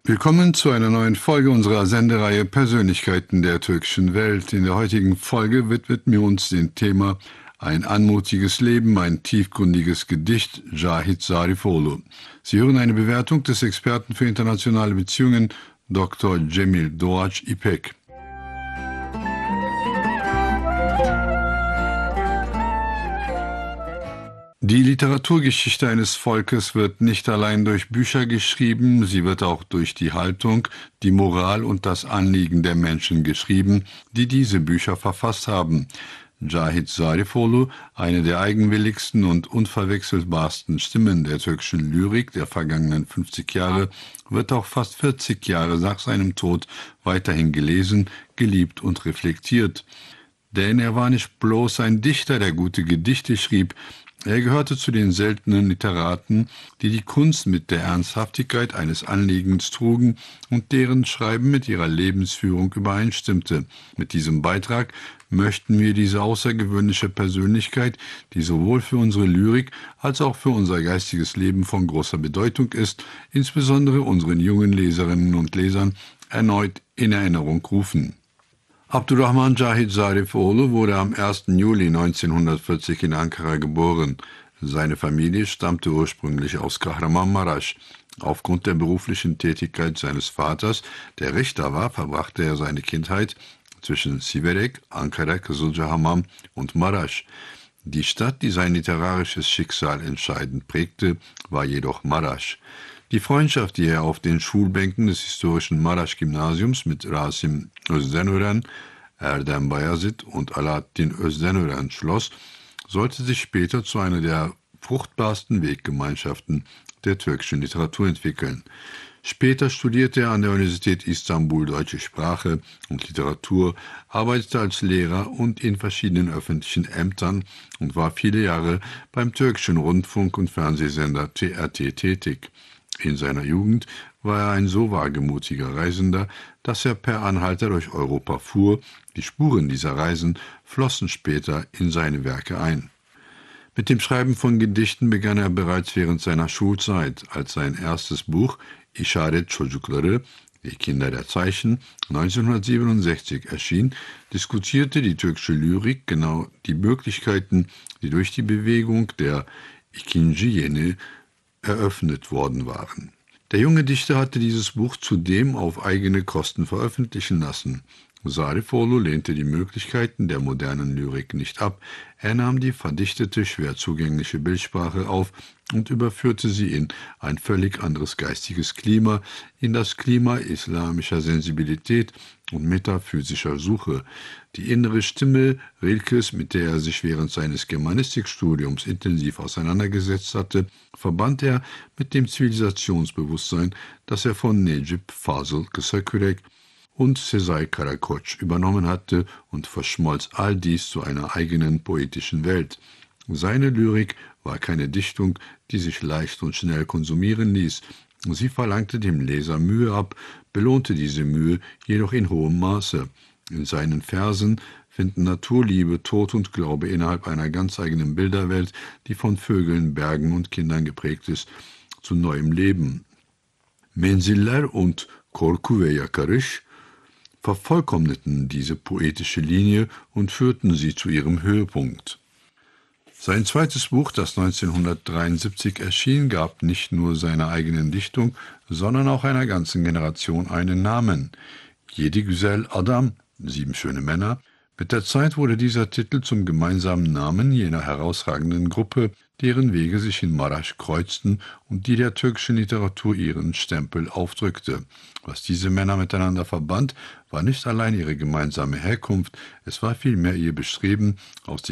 Willkommen zu einer neuen Folge unserer Sendereihe Persönlichkeiten der türkischen Welt. In der heutigen Folge widmen wir uns dem Thema Ein anmutiges Leben, ein tiefgründiges Gedicht, Cahit Zarifoğlu. Sie hören eine Bewertung des Experten für internationale Beziehungen, Dr. Cemil Doğaç İpek. Die Literaturgeschichte eines Volkes wird nicht allein durch Bücher geschrieben, sie wird auch durch die Haltung, die Moral und das Anliegen der Menschen geschrieben, die diese Bücher verfasst haben. Cahit Zarifoğlu, eine der eigenwilligsten und unverwechselbarsten Stimmen der türkischen Lyrik der vergangenen 50 Jahre, wird auch fast 40 Jahre nach seinem Tod weiterhin gelesen, geliebt und reflektiert. Denn er war nicht bloß ein Dichter, der gute Gedichte schrieb, er gehörte zu den seltenen Literaten, die die Kunst mit der Ernsthaftigkeit eines Anliegens trugen und deren Schreiben mit ihrer Lebensführung übereinstimmte. Mit diesem Beitrag möchten wir diese außergewöhnliche Persönlichkeit, die sowohl für unsere Lyrik als auch für unser geistiges Leben von großer Bedeutung ist, insbesondere unseren jungen Leserinnen und Lesern, erneut in Erinnerung rufen. Abdurrahman Cahit Zarifoğlu wurde am 1. Juli 1940 in Ankara geboren. Seine Familie stammte ursprünglich aus Kahramanmaraş. Aufgrund der beruflichen Tätigkeit seines Vaters, der Richter war, verbrachte er seine Kindheit zwischen Siverek, Ankara, Kızılcahamam und Maraş. Die Stadt, die sein literarisches Schicksal entscheidend prägte, war jedoch Maraş. Die Freundschaft, die er auf den Schulbänken des historischen Maraş-Gymnasiums mit Rasim Özdenören, Erdem Bayazit und Alaaddin Özdenören schloss, sollte sich später zu einer der fruchtbarsten Weggemeinschaften der türkischen Literatur entwickeln. Später studierte er an der Universität Istanbul Deutsche Sprache und Literatur, arbeitete als Lehrer und in verschiedenen öffentlichen Ämtern und war viele Jahre beim türkischen Rundfunk- und Fernsehsender TRT tätig. In seiner Jugend war er ein so wagemutiger Reisender, dass er per Anhalter durch Europa fuhr. Die Spuren dieser Reisen flossen später in seine Werke ein. Mit dem Schreiben von Gedichten begann er bereits während seiner Schulzeit, als sein erstes Buch İşaret Çocukları, die Kinder der Zeichen, 1967 erschien, diskutierte die türkische Lyrik genau die Möglichkeiten, die durch die Bewegung der İkinci Yeni eröffnet worden waren. Der junge Dichter hatte dieses Buch zudem auf eigene Kosten veröffentlichen lassen. Zarifoğlu lehnte die Möglichkeiten der modernen Lyrik nicht ab. Er nahm die verdichtete, schwer zugängliche Bildsprache auf und überführte sie in ein völlig anderes geistiges Klima, in das Klima islamischer Sensibilität und metaphysischer Suche. Die innere Stimme Rilkes, mit der er sich während seines Germanistikstudiums intensiv auseinandergesetzt hatte, verband er mit dem Zivilisationsbewusstsein, das er von Necip Fazıl Kısakürek und Sezai Karakoç übernommen hatte und verschmolz all dies zu einer eigenen poetischen Welt. Seine Lyrik war keine Dichtung, die sich leicht und schnell konsumieren ließ. Sie verlangte dem Leser Mühe ab, belohnte diese Mühe jedoch in hohem Maße. In seinen Versen finden Naturliebe, Tod und Glaube innerhalb einer ganz eigenen Bilderwelt, die von Vögeln, Bergen und Kindern geprägt ist, zu neuem Leben. Menziller und Korku ve Yakarış vervollkommneten diese poetische Linie und führten sie zu ihrem Höhepunkt. Sein zweites Buch, das 1973 erschien, gab nicht nur seiner eigenen Dichtung, sondern auch einer ganzen Generation einen Namen. Yedi Güzel Adam, 7 schöne Männer. Mit der Zeit wurde dieser Titel zum gemeinsamen Namen jener herausragenden Gruppe, deren Wege sich in Maraş kreuzten und die der türkischen Literatur ihren Stempel aufdrückte. Was diese Männer miteinander verband, war nicht allein ihre gemeinsame Herkunft, es war vielmehr ihr Bestreben, aus